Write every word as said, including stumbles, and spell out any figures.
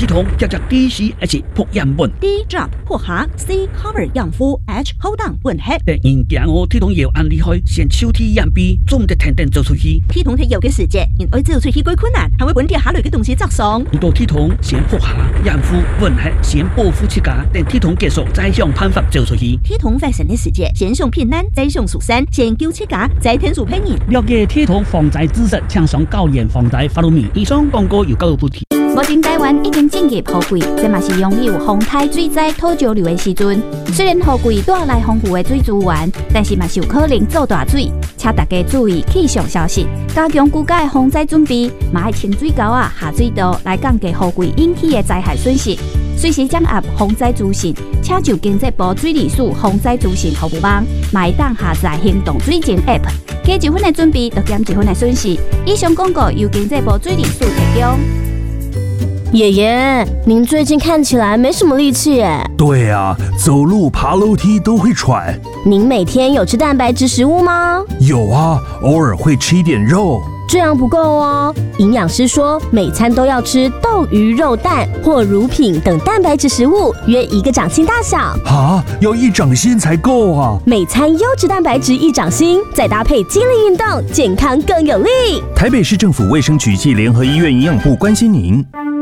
系统叫做 D C H 破样本 D drop 破下 C cover 样肤 H hold on 混合。 但人家哦，体同药按厉害，先手体样比总得天天做出去。 体同体药嘅时节，因爱做出去过困难，还会本地下类嘅东西作爽。 唔到体同先破下样肤混合，先保护自家，等体同结束再想办法做出去。 体同发生嘅时节，先上平安，再上蜀山，先救自家，再天助骗人。 了解体同防灾知识，请上高研防灾法律面。以上广告由教育部提。 目前台湾已经进入雨季，这嘛是拥有风台水灾土石流的时阵。虽然雨季带来丰富的水资源，但是嘛是有可能造大水，请大家注意气象消息，加强居家的防灾准备，嘛要清水沟啊、下水道来降低雨季引起的灾害损失。随时掌握防灾资讯，请就经济部水利署防灾资讯服务网，嘛会当下载行动水情 App， 加一分的准备，就减一分的损失。以上广告由经济部水利署提供。 爷爷，您最近看起来没什么力气耶。 对啊，走路、爬楼梯都会喘。 您每天有吃蛋白质食物吗？ 有啊，偶尔会吃一点肉。 这样不够哦，营养师说每餐都要吃豆、鱼、肉、蛋或乳品等蛋白质食物，约一个掌心大小。 啊，要一掌心才够啊！ 每餐优质蛋白质一掌心，再搭配肌力运动，健康更有力。 台北市政府卫生局暨联合医院营养部关心您。